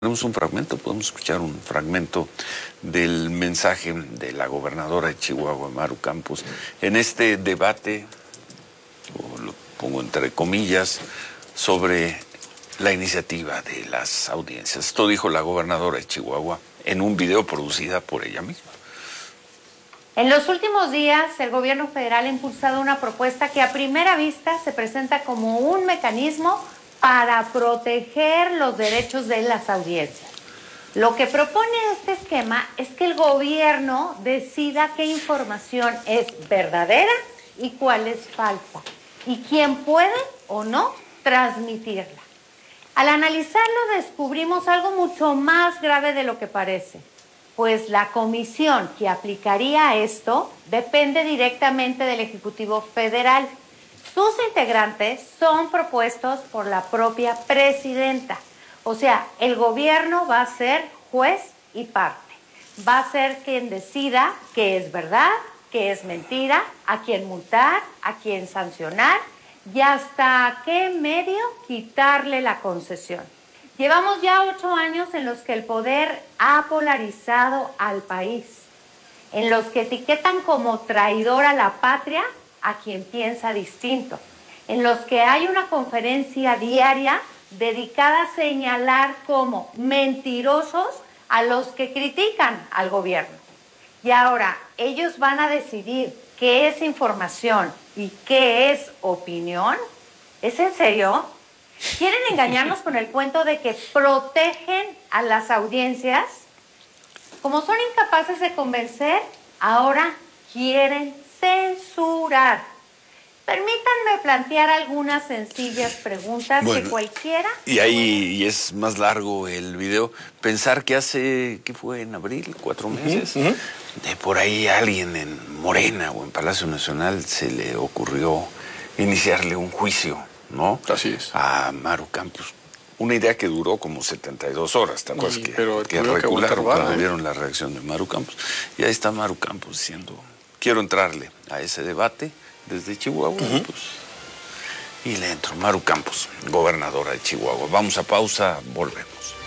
Tenemos un fragmento, podemos escuchar un fragmento del mensaje de la gobernadora de Chihuahua, Maru Campos, en este debate, o lo pongo entre comillas, sobre la iniciativa de las audiencias. Esto dijo la gobernadora de Chihuahua en un video producida por ella misma. En los últimos días, el gobierno federal ha impulsado una propuesta que a primera vista se presenta como un mecanismo para proteger los derechos de las audiencias. Lo que propone este esquema es que el gobierno decida qué información es verdadera y cuál es falsa, y quién puede o no transmitirla. Al analizarlo descubrimos algo mucho más grave de lo que parece, pues la comisión que aplicaría esto depende directamente del Ejecutivo Federal. Sus integrantes son propuestos por la propia presidenta. O sea, el gobierno va a ser juez y parte. Va a ser quien decida qué es verdad, qué es mentira, a quién multar, a quién sancionar y hasta qué medio quitarle la concesión. Llevamos ya 8 años en los que el poder ha polarizado al país, en los que etiquetan como traidor a la patria a quien piensa distinto, en los que hay una conferencia diaria dedicada a señalar como mentirosos a los que critican al gobierno. Y ahora ellos van a decidir qué es información y qué es opinión. ¿Es en serio? ¿Quieren engañarnos con el cuento de que protegen a las audiencias? Como son incapaces de convencer, ahora quieren censurar. Permítanme plantear algunas sencillas preguntas que cualquiera... Y ahí es más largo el video. Pensar que hace, ¿qué fue? En abril, 4 meses, de por ahí alguien en Morena o en Palacio Nacional se le ocurrió iniciarle un juicio, ¿no? Así es. A Maru Campos. Una idea que duró como 72 horas, ¿te acuerdas? Pero que regularon cuando vieron la reacción de Maru Campos. Y ahí está Maru Campos diciendo, quiero entrarle a ese debate desde Chihuahua, pues, y le entro. Maru Campos, gobernadora de Chihuahua. Vamos a pausa, volvemos.